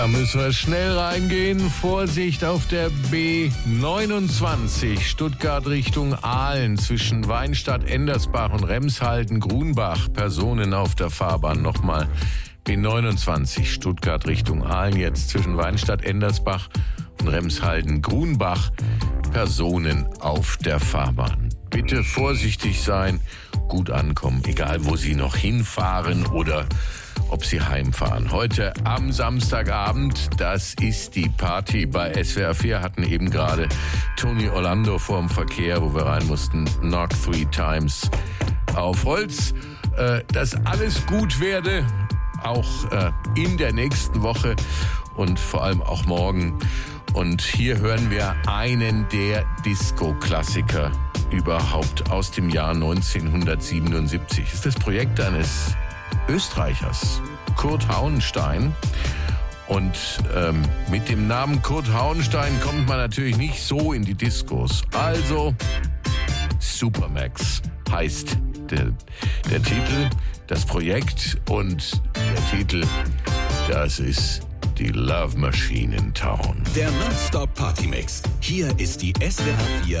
Da müssen wir schnell reingehen. Vorsicht auf der B29 Stuttgart Richtung Aalen zwischen Weinstadt, Endersbach und Remshalden-Grunbach. Personen auf der Fahrbahn. Nochmal B29 Stuttgart Richtung Aalen jetzt zwischen Weinstadt, Endersbach und Remshalden-Grunbach. Personen auf der Fahrbahn. Bitte vorsichtig sein, gut ankommen, egal wo Sie noch hinfahren oder ob Sie heimfahren. Heute am Samstagabend, das ist die Party bei SWR 4, hatten eben gerade Tony Orlando vorm Verkehr, wo wir rein mussten, Knock 3 Times auf Holz. Dass alles gut werde, auch in der nächsten Woche und vor allem auch morgen. Und hier hören wir einen der Disco-Klassiker überhaupt aus dem Jahr 1977. Das ist das Projekt eines Österreichers, Kurt Hauenstein. Und mit dem Namen Kurt Hauenstein kommt man natürlich nicht so in die Discos. Also Supermax heißt der Titel, das Projekt, und der Titel, das ist die Love Machine in Town. Der Non-Stop Party Mix. Hier ist die SWR 4